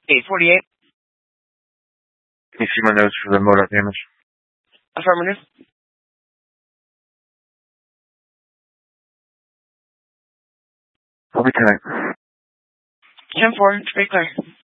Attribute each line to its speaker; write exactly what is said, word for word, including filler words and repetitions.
Speaker 1: eight forty-eight.
Speaker 2: Can you see my notes for the motor damage?
Speaker 1: Affirmative.
Speaker 2: I'll be tonight.
Speaker 1: ten four, straight clear.